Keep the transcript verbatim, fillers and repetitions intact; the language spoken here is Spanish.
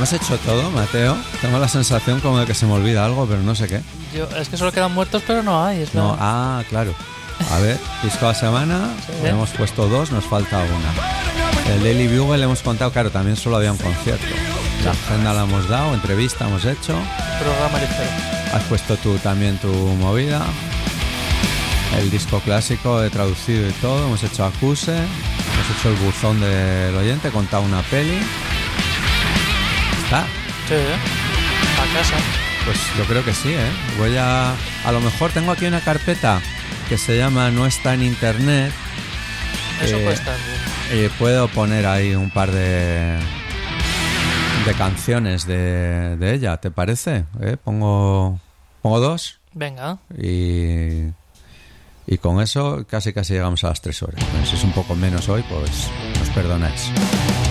hemos hecho todo, Mateo. Tengo la sensación como de que se me olvida algo, pero no sé qué. Yo, es que solo quedan muertos, pero no hay. Es No, la... ah, claro. A ver, disco a la semana, Sí. hemos puesto dos, nos falta una. El Daily Bugle le hemos contado, claro, también solo había un concierto. La agenda la hemos dado, entrevista hemos hecho. Programa ligero. Has puesto tú también tu movida. El disco clásico he traducido y todo. Hemos hecho acuse. Hemos hecho el buzón del oyente, contado una peli. Está. Sí, ¿eh? A casa. Pues yo creo que sí, ¿eh? Voy a... A lo mejor tengo aquí una carpeta que se llama No está en internet. Eso Eh, puede estar bien. Y puedo poner ahí un par de... de canciones de, de ella, ¿te parece? ¿Eh? Pongo... Pongo dos. Venga. Y... Y con eso casi casi llegamos a las tres horas. Bueno, si es un poco menos hoy, pues os perdonáis.